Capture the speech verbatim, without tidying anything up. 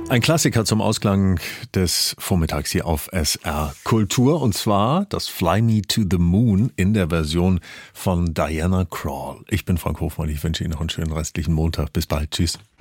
Ein Klassiker zum Ausklang des Vormittags hier auf S R Kultur, und zwar das Fly Me to the Moon in der Version von Diana Krall. Ich bin Frank Hofmann, ich wünsche Ihnen noch einen schönen restlichen Montag. Bis bald, tschüss.